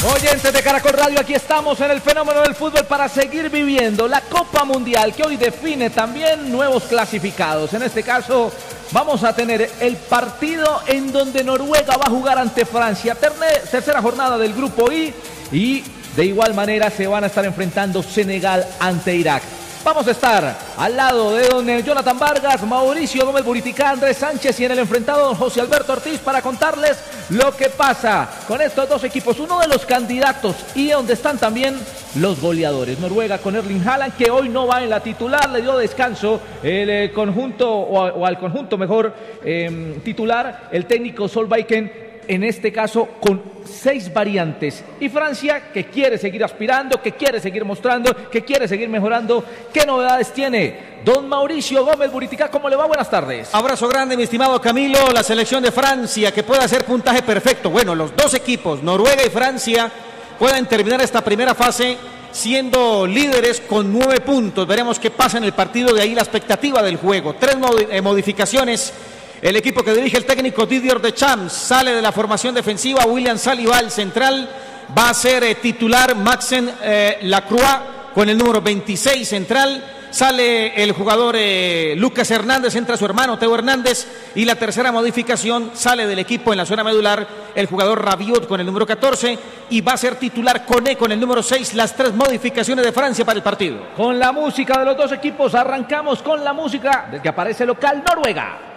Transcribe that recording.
Oyentes de Caracol Radio, aquí estamos en el fenómeno del fútbol para seguir viviendo la Copa Mundial que hoy define también nuevos clasificados. En este caso vamos a tener el partido en donde Noruega va a jugar ante Francia, tercera jornada del grupo I, y de igual manera se van a estar enfrentando Senegal ante Irak. Vamos a estar al lado de don Jonathan Vargas, Mauricio Gómez Buriticá, Andrés Sánchez y en el enfrentado don José Alberto Ortiz para contarles lo que pasa con estos dos equipos. Uno de los candidatos y donde están también los goleadores. Noruega con Erling Haaland, que hoy no va en la titular, le dio descanso el conjunto, o al conjunto mejor titular, el técnico Solbakken. En este caso con 6 variantes. Y Francia, que quiere seguir aspirando, que quiere seguir mostrando, que quiere seguir mejorando. ¿Qué novedades tiene don Mauricio Gómez Buriticá? ¿Cómo le va? Buenas tardes. Abrazo grande, mi estimado Camilo. La selección de Francia, que puede hacer puntaje perfecto. Bueno, los dos equipos, Noruega y Francia, pueden terminar esta primera fase siendo líderes con 9 puntos. Veremos qué pasa en el partido, de ahí la expectativa del juego. 3 modificaciones. El equipo que dirige el técnico Didier Deschamps sale de la formación defensiva. William Saliba, el central, va a ser titular. Maxen Lacroix con el número 26 central. Sale el jugador Lucas Hernández, entra su hermano Teo Hernández. Y la tercera modificación, sale del equipo en la zona medular el jugador Rabiot con el número 14. Y va a ser titular Koné con el número 6. Las 3 modificaciones de Francia para el partido. Con la música de los dos equipos arrancamos con la música del que aparece local Noruega.